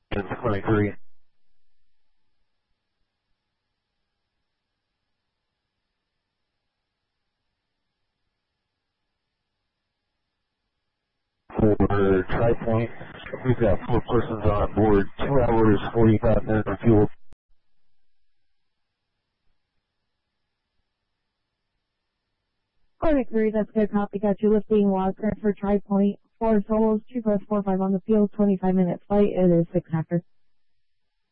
It's 23. For Tri-Point, we've got 4 persons on board, 2 hours, 45 minutes of fuel. Correct, Three, that's good. Copy. Got you lifting Walker for Tri-Point. 4 solos, 2+45 on the field, 25 minute flight. It is 6 after.